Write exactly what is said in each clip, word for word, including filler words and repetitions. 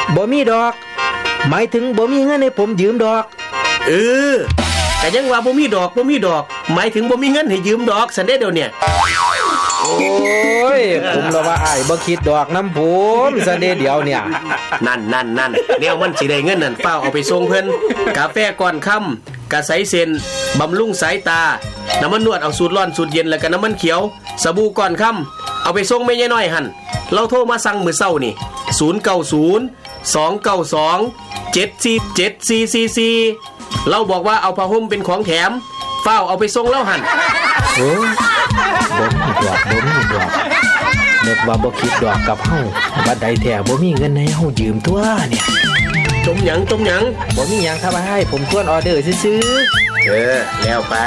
บ่มีดอกหมายถึงบ่มีเงินให้ผมยืมดอกเออแต่ยังว่าบ่มีดอกบ่มีดอกหมายถึงบ่มีเงินให้ยืมดอกซั่นเด้เดี๋ยวเนี่ยโอ้ยผมละว่าอ้ายบ่คิดดอกน้ำผมซั่นเด้เดี๋ยวเนี่ยนั่นๆๆแนวมันสิได้เงินนั่นเฝ้าเอาไปส่งเพิ่นกาแฟก่อนค่ำกะใสเส้นบำรุงสายตาน้ำมันนวดเอาสูตรร้อนสูตรเย็นแล้วก็น้ำมันเขียวสบู่ก่อนค่ำเอาไปส่งแม่ยายน้อยหั่นเราโทรมาสั่งมื้อเช้านี่ศูนย์ เก้า ศูนย์ สอง เก้า สอง เจ็ด สี่ เจ็ด สี่ สี่ สี่เราบอกว่าเอาผ้าห่มเป็นของแถมเฝ้าเอาไปส่งแล้วหั่นโอ้บ่มีดอกบ่มีดอกนึกว่าบ่คิดดอกกับเฮาบัดใดแท้บ่มีเงินให้เฮายืมตัวเนี่ยจมหยังจมหยังบ่มีหยังครับให้ผมทวนออเดอร์ซื่อๆเออแล้วไป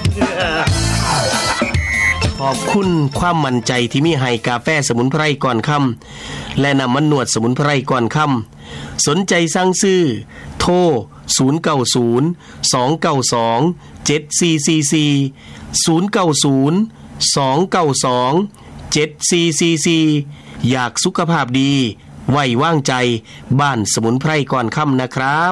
ขอบคุณความมั่นใจที่มีให้กาแฟสมุนไพรก่อนค่ำและน้ำมันนวดสมุนไพรก่อนค่ำสนใจสั่งซื้อโทรศูนย์ เก้า ศูนย์ สอง เก้า สอง เจ็ด สี่ สี่ สี่ ศูนย์ เก้า ศูนย์ สอง เก้า สอง เจ็ด สี่ สี่ สี่อยากสุขภาพดีไว้วางใจบ้านสมุนไพรก่อนค่ำนะครับ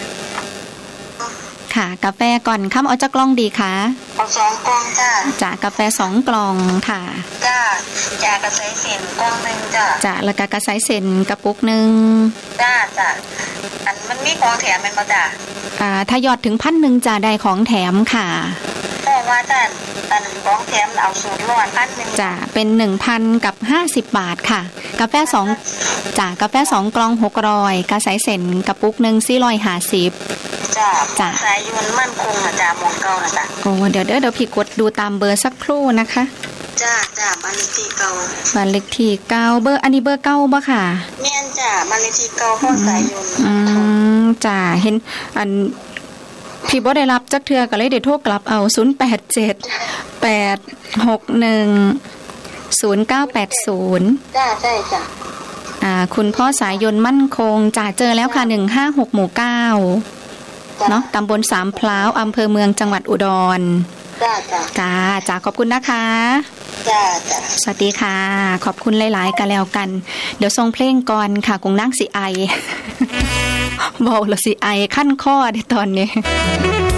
ค่ะกาแฟก่อนค่ำเอาจักกล่องดีค่ะเอาสองกล่องจ้าจ้ากาแฟสองกล่องค่ะจ้าจ้ากระใสเส้นกล่องนึงจ้าจ้าแล้วก็กระใสเส้นกระปุกนึงจ้าจ้าอันมันมีของแถมแม่นบ่จ้าอ่าถ้ายอดถึง พันหนึ่ง จ้าได้ของแถมค่ะแต่ว่าจ้าอันของแถมเอาสูตรร้อน พันหนึ่งจ้าเป็น หนึ่งพัน กับห้าสิบบาทค่ะกาแฟสองจ้ากาแฟสองกล่องหกร้อยกระใสเส้นกระปุกนึงสี่ร้อยห้าสิบจ้าจ้าสายยนมั่นคงอ่ะจ้าหมองเก่าน่ะจ้าโอ้เดี๋ยวเดี๋ยวเดี๋ยวพี่กดดูตามเบอร์สักครู่นะคะจ้าจ้าบ้านเลขที่เก่าบ้านเลขที่เก่าเบอร์อันนี้เบอร์เก่าบ่ค่ะแม่นจ้าบ้านเลขที่เก่าของสายยนอืมจ้าเห็นอันพี่บ่ได้รับจักเทื่อก็เลยได้โทรกลับเอาศูนย์ แปด เจ็ด แปด หก หนึ่ง ศูนย์ เก้า แปด ศูนย์จ้าใช่จ้าอ่าคุณพ่อสายยนมั่นคงจ้าเจอแล้วค่ะหนึ่งห้าหกหมู่เก้าเนาะตำบลสามพร้าวอำเภอเมืองจังหวัดอุดรจ้าจ้าจ้าจ้าขอบคุณนะคะจ้าจ้าสวัสดีค่ะขอบคุณหลายๆกันแล้วกันเดี๋ยวส่งเพลงก่อนค่ะกงนั่งสิไอเบาละสิไอขั้นข้อในตอนนี้